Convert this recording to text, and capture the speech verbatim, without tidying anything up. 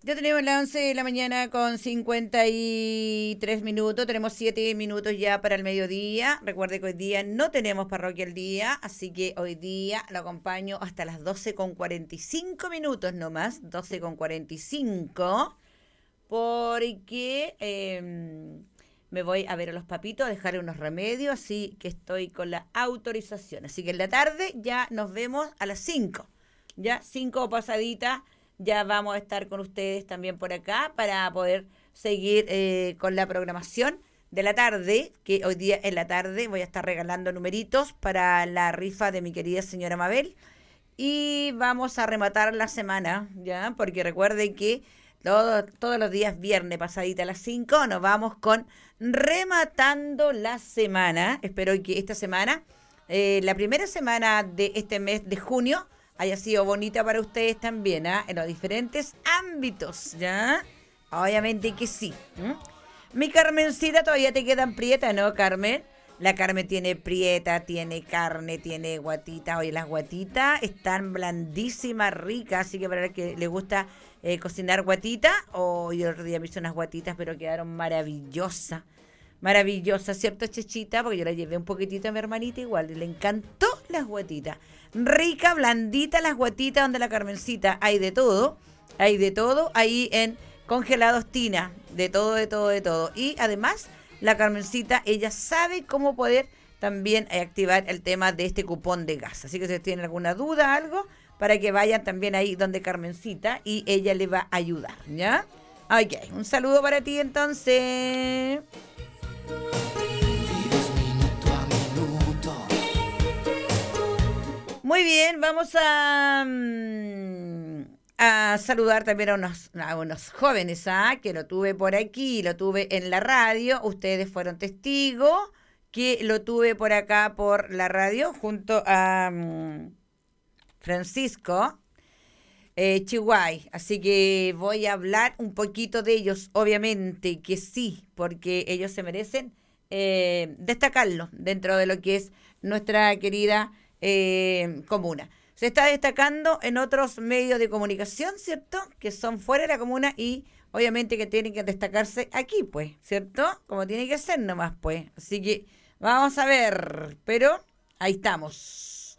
Ya tenemos las once de la mañana con cincuenta y tres minutos. Tenemos siete minutos ya para el mediodía. Recuerde que hoy día no tenemos parroquia el día, así que hoy día lo acompaño hasta las doce con cuarenta y cinco minutos nomás. doce con cuarenta y cinco. Porque eh, me voy a ver a los papitos, a dejarle unos remedios, así que estoy con la autorización. Así que en la tarde ya nos vemos a las cinco. Ya cinco pasaditas. Ya vamos a estar con ustedes también por acá para poder seguir eh, con la programación de la tarde, que hoy día en la tarde voy a estar regalando numeritos para la rifa de mi querida señora Mabel. Y vamos a rematar la semana, ¿ya? Porque recuerden que todo, todos los días viernes pasadita a las cinco nos vamos con rematando la semana. Espero que esta semana, eh, la primera semana de este mes de junio, haya sido bonita para ustedes también, ¿ah? En los diferentes ámbitos, ¿ya? Obviamente que sí. ¿m? Mi Carmencita todavía te quedan prieta, ¿no, Carmen? La Carmen tiene prieta, tiene carne, tiene guatita. Oye, las guatitas están blandísimas, ricas, así que para el que le gusta eh, cocinar guatita, oh, yo el otro día me hice unas guatitas, pero quedaron maravillosas. Maravillosa, ¿cierto, Chechita? Porque yo la llevé un poquitito a mi hermanita igual, y le encantó las guatitas. Rica, blandita las guatitas donde la Carmencita. Hay de todo, hay de todo ahí en Congelados Tina, de todo, de todo, de todo. Y además, la Carmencita, ella sabe cómo poder también activar el tema de este cupón de gas. Así que si tienen alguna duda, algo, para que vayan también ahí donde Carmencita y ella le va a ayudar, ¿ya? Ok, un saludo para ti entonces. Muy bien, vamos a, mm, a saludar también a unos, a unos jóvenes, ¿ah? Que lo tuve por aquí, lo tuve en la radio. Ustedes fueron testigos que lo tuve por acá por la radio junto a mm, Francisco eh, Chihuay. Así que voy a hablar un poquito de ellos, obviamente que sí, porque ellos se merecen eh, destacarlo dentro de lo que es nuestra querida eh, comuna. Se está destacando en otros medios de comunicación, ¿cierto? Que son fuera de la comuna y obviamente que tienen que destacarse aquí, pues, ¿cierto? Como tiene que ser nomás, pues. Así que vamos a ver, pero ahí estamos.